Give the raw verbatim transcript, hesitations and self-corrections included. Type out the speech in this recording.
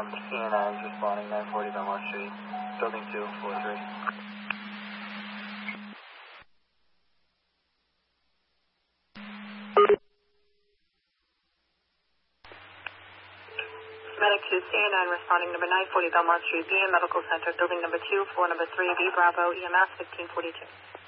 Um, C N nine is responding, nine forty Belmont Street, building two, floor three. Medic two, C N nine responding, number nine forty Belmont Street, B M Medical Center, building number two, floor number three, V Bravo, E M S fifteen forty-two.